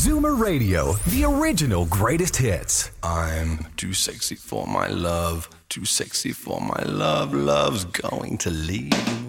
Zoomer Radio, the original greatest hits. I'm too sexy for my love, too sexy for my love, love's going to leave me.